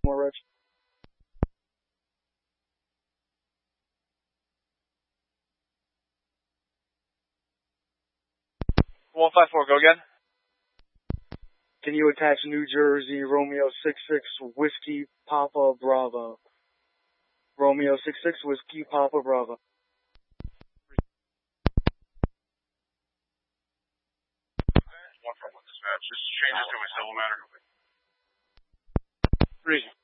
more, Rich. Go again. Can you attach New Jersey Romeo 66 Whiskey Papa Bravo? Romeo 66 Whiskey Papa Bravo. Dispatch. Just change it to a civil matter. Reason.